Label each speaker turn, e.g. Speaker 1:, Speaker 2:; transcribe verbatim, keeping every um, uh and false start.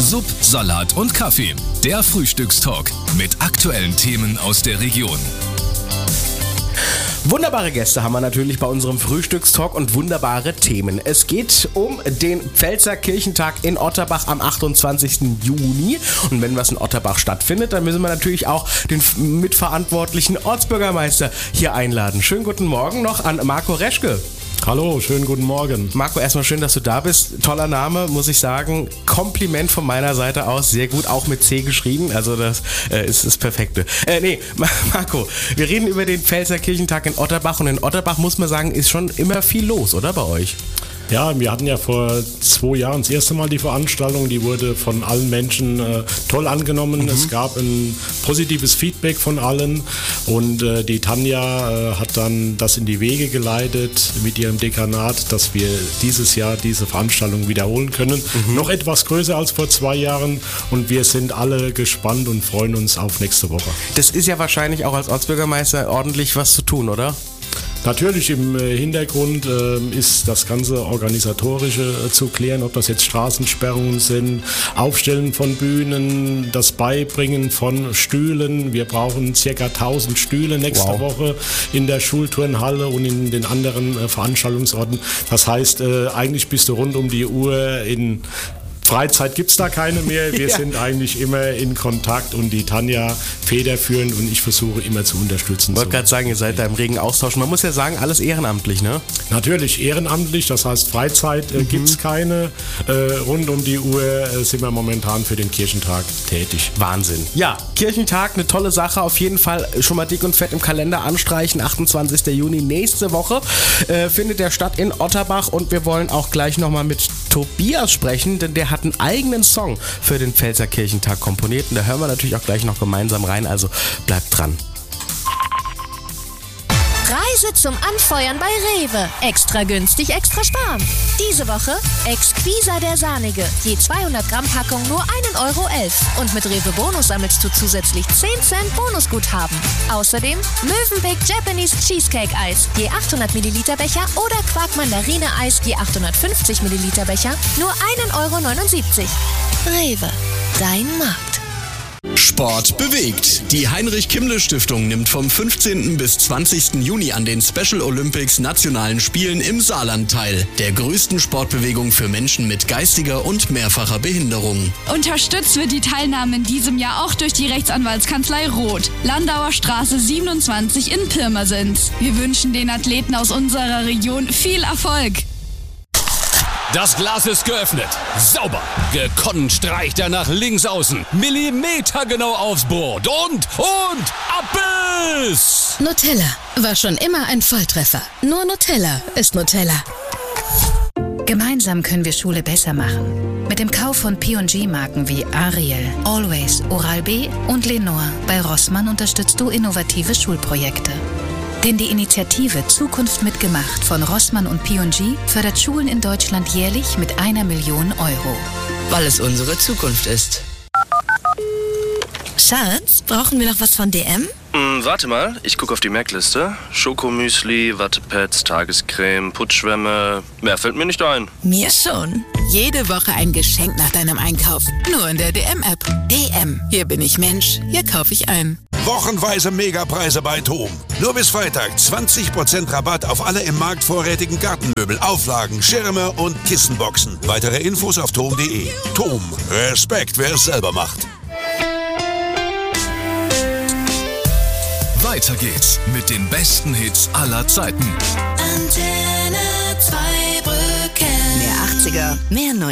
Speaker 1: Sub, Salat und Kaffee. Der Frühstückstalk mit aktuellen Themen aus der Region.
Speaker 2: Wunderbare Gäste haben wir natürlich bei unserem Frühstückstalk und wunderbare Themen. Es geht um den Pfälzer Kirchentag in Otterbach am achtundzwanzigsten Juni. Und wenn was in Otterbach stattfindet, dann müssen wir natürlich auch den mitverantwortlichen Ortsbürgermeister hier einladen. Schönen guten Morgen noch an Marco Reschke.
Speaker 3: Hallo, schönen guten Morgen.
Speaker 2: Marco, erstmal schön, dass du da bist. Toller Name, muss ich sagen. Kompliment von meiner Seite aus. Sehr gut, auch mit C geschrieben. Also das äh, ist das Perfekte. Äh, nee, Marco, wir reden über den Pfälzer Kirchentag in Otterbach. Und in Otterbach, muss man sagen, ist schon immer viel los, oder bei euch?
Speaker 3: Ja, wir hatten ja vor zwei Jahren das erste Mal die Veranstaltung, die wurde von allen Menschen äh, toll angenommen. Mhm. Es gab ein positives Feedback von allen und äh, die Tanja äh, hat dann das in die Wege geleitet mit ihrem Dekanat, dass wir dieses Jahr diese Veranstaltung wiederholen können. Mhm. Noch etwas größer als vor zwei Jahren und wir sind alle gespannt und freuen uns auf nächste Woche.
Speaker 2: Das ist ja wahrscheinlich auch als Ortsbürgermeister ordentlich was zu tun, oder?
Speaker 3: Natürlich im Hintergrund äh, ist das ganze Organisatorische äh, zu klären, ob das jetzt Straßensperrungen sind, Aufstellen von Bühnen, das Beibringen von Stühlen. Wir brauchen ca. tausend Stühle nächste wow. Woche in der Schulturnhalle und in den anderen äh, Veranstaltungsorten. Das heißt, äh, eigentlich bist du rund um die Uhr in Freizeit gibt es da keine mehr. Wir ja. sind eigentlich immer in Kontakt und die Tanja federführend und ich versuche immer zu unterstützen.
Speaker 2: Ich wollte gerade sagen, ihr seid da im regen Austausch. Man muss ja sagen, alles ehrenamtlich, ne?
Speaker 3: Natürlich ehrenamtlich, das heißt Freizeit äh, mhm. gibt es keine. Äh, rund um die Uhr äh, sind wir momentan für den Kirchentag tätig.
Speaker 2: Wahnsinn. Ja, Kirchentag, eine tolle Sache. Auf jeden Fall schon mal dick und fett im Kalender anstreichen. achtundzwanzigsten Juni nächste Woche äh, findet der statt in Otterbach und wir wollen auch gleich nochmal mit Tobias sprechen, denn der hat einen eigenen Song für den Pfälzer Kirchentag komponiert und da hören wir natürlich auch gleich noch gemeinsam rein, also bleibt dran.
Speaker 4: Reise zum Anfeuern bei Rewe. Extra günstig, extra sparen. Diese Woche Exquisa der Sahnige. Je zweihundert Gramm Packung nur ein Euro elf. Und mit Rewe Bonus sammelst du zusätzlich zehn Cent Bonusguthaben. Außerdem Mövenpick Japanese Cheesecake Eis. Je achthundert Milliliter Becher oder Quark Mandarine Eis. Je achthundertfünfzig Milliliter Becher. Nur ein Euro neunundsiebzig. Rewe. Dein Markt.
Speaker 1: Sport bewegt. Die Heinrich-Kimmle-Stiftung nimmt vom fünfzehnten bis zwanzigsten Juni an den Special Olympics Nationalen Spielen im Saarland teil, der größten Sportbewegung für Menschen mit geistiger und mehrfacher Behinderung.
Speaker 5: Unterstützt wird die Teilnahme in diesem Jahr auch durch die Rechtsanwaltskanzlei Roth, Landauer Straße siebenundzwanzig in Pirmasens. Wir wünschen den Athleten aus unserer Region viel Erfolg.
Speaker 6: Das Glas ist geöffnet. Sauber. Gekonnt streicht er nach links außen. Millimetergenau aufs Board. Und, und, Abbiss!
Speaker 7: Nutella war schon immer ein Volltreffer. Nur Nutella ist Nutella. Gemeinsam können wir Schule besser machen. Mit dem Kauf von P und G-Marken wie Ariel, Always, Oral-B und Lenore bei Rossmann unterstützt du innovative Schulprojekte. Denn die Initiative Zukunft mitgemacht von Rossmann und P und G fördert Schulen in Deutschland jährlich mit einer Million Euro.
Speaker 8: Weil es unsere Zukunft ist.
Speaker 9: Schatz, brauchen wir noch was von D M?
Speaker 10: Mm, warte mal, ich gucke auf die Merkliste. Schokomüsli, Wattepads, Tagescreme, Putzschwämme. Mehr fällt mir nicht ein.
Speaker 9: Mir schon.
Speaker 11: Jede Woche ein Geschenk nach deinem Einkauf. Nur in der D M-App. D M. Hier bin ich Mensch. Hier kaufe ich ein.
Speaker 12: Wochenweise Megapreise bei TOM. Nur bis Freitag zwanzig Prozent Rabatt auf alle im Markt vorrätigen Gartenmöbel, Auflagen, Schirme und Kissenboxen. Weitere Infos auf tom punkt de. TOM. Respekt, wer es selber macht.
Speaker 1: Weiter geht's mit den besten Hits aller Zeiten.
Speaker 9: Antenne zwei Brücken.
Speaker 11: Mehr achtziger, mehr neunziger.